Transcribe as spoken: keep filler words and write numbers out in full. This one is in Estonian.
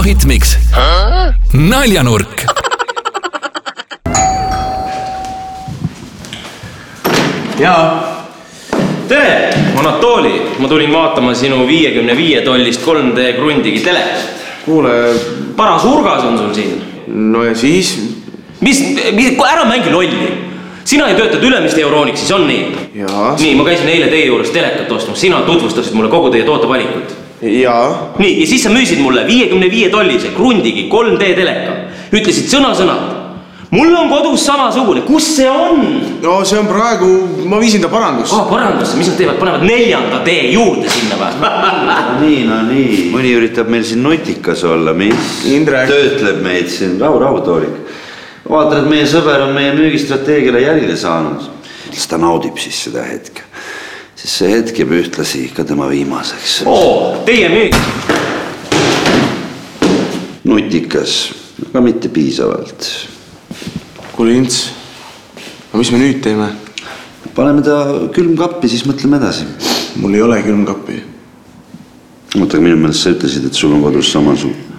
Hitmix. Naljanurk. Jaa. Tere, Anatoli. Ma tulin vaatama sinu viiekümne viie tollist kolm D Grundigi telekast. Kuule... Paras urgas on sul siin. No ja siis? Mis, mis, ära mängi lolli. Sina ei töötad Ülemiste Euronixis, on nii? Jaa. Nii, ma käisin eile teie juures telekat ostmas. Sina tutvustasid mulle kogu teie tootevalikut. Jaa. Nii, ja siis sa müüsid mulle viiekümne viie tollise Grundigi kolm D teleka. Ütlesid sõna-sõnad. Mul on kodus samasugune. Kus see on? No see on praegu... Ma viisin ta parandusse. Ah, parandusse. Mis nad teevad? Panevad neljanda D juurde sinna või? Nii, no nii. Mõni üritab meil siin nutikas olla, mis Indrek. Töötleb meid siin. Rahu, rahu, Toolik. Vaatan, et meie sõber on meie müügistrateegiale jälile saanud. Las ta naudib siis seda hetke. Siis see hetk jääb ühtlasi ka tema viimaseks. Oo, teie müügi. Nutikas, aga mitte piisavalt. Kuule, Ints, no mis me nüüd teeme? Paneme ta külmkappi, siis mõtleme edasi. Mul ei ole külmkappi. Mõtlega minu meelest sa ütlesid, et sul on kodus samasugune.